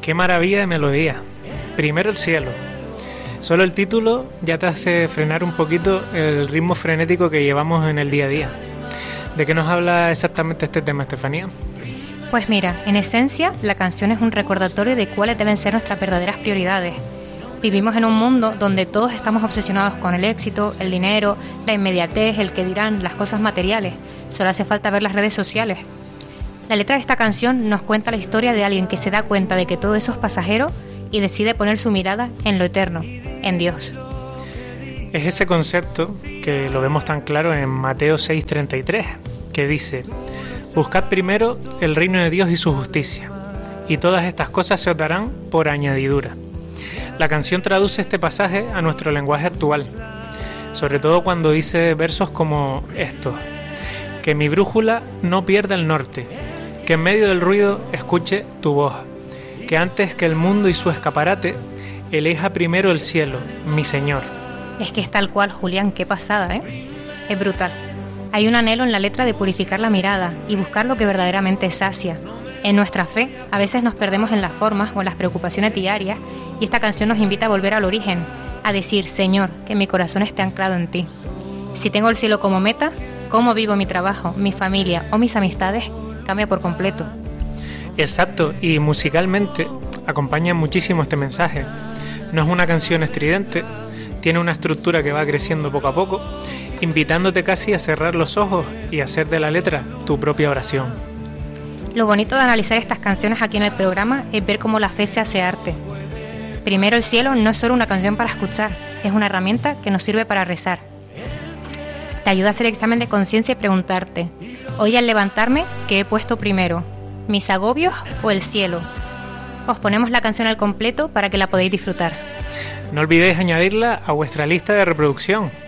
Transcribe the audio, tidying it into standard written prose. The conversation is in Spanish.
Qué maravilla de melodía. Primero el cielo. Solo el título ya te hace frenar un poquito el ritmo frenético que llevamos en el día a día. ¿De qué nos habla exactamente este tema, Estefanía? Pues mira, en esencia, la canción es un recordatorio de cuáles deben ser nuestras verdaderas prioridades. Vivimos en un mundo donde todos estamos obsesionados con el éxito, el dinero, la inmediatez, el que dirán, las cosas materiales. Solo hace falta ver las redes sociales. La letra de esta canción nos cuenta la historia de alguien que se da cuenta de que todo eso es pasajero y decide poner su mirada en lo eterno, en Dios. Es ese concepto que lo vemos tan claro en Mateo 6:33, que dice: buscad primero el reino de Dios y su justicia, y todas estas cosas se os darán por añadidura. La canción traduce este pasaje a nuestro lenguaje actual, sobre todo cuando dice versos como estos: que mi brújula no pierda el norte, que en medio del ruido escuche tu voz, que antes que el mundo y su escaparate, elija primero el cielo, mi Señor. Es que es tal cual, Julián, qué pasada, ¿eh? Es brutal. Hay un anhelo en la letra de purificar la mirada y buscar lo que verdaderamente sacia. En nuestra fe, a veces nos perdemos en las formas o en las preocupaciones diarias, y esta canción nos invita a volver al origen, a decir: Señor, que mi corazón esté anclado en ti. Si tengo el cielo como meta, cómo vivo mi trabajo, mi familia o mis amistades cambia por completo. Exacto, y musicalmente acompaña muchísimo este mensaje. No es una canción estridente, tiene una estructura que va creciendo poco a poco, invitándote casi a cerrar los ojos y hacer de la letra tu propia oración. Lo bonito de analizar estas canciones aquí en el programa es ver cómo la fe se hace arte. Primero el cielo no es solo una canción para escuchar, es una herramienta que nos sirve para rezar. Te ayuda a hacer examen de conciencia y preguntarte: hoy al levantarme, ¿qué he puesto primero? ¿Mis agobios o el cielo? Os ponemos la canción al completo para que la podáis disfrutar. No olvidéis añadirla a vuestra lista de reproducción.